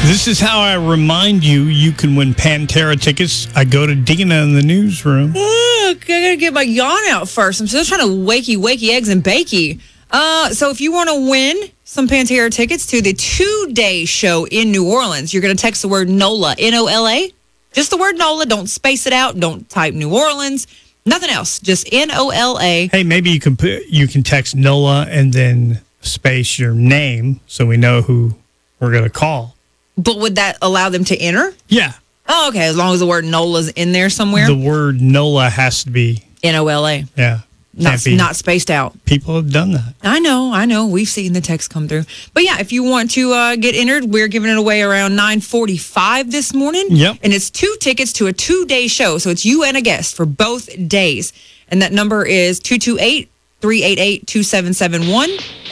This is how I remind you you can win Pantera tickets. I go to Dina in the newsroom. I gotta get my yawn out first. I'm still trying to wakey eggs and bakey. So if you want to win some Pantera tickets to the 2-day show in New Orleans, you're going to text the word NOLA, N-O-L-A. Just the word NOLA. Don't space it out. Don't type New Orleans. Nothing else. Just N-O-L-A. Hey, maybe you can text NOLA and then space your name so we know who we're going to call. But would that allow them to enter? Yeah. Oh, okay. As long as the word NOLA's in there somewhere. The word NOLA has to be N-O-L-A. Yeah. Not spaced out. People have done that. I know. We've seen the text come through. But yeah, if you want to get entered, we're giving it away around 9:45 this morning. Yep. And it's 2 tickets to a 2-day show. So it's you and a guest for both days. And that number is 228-388-2771.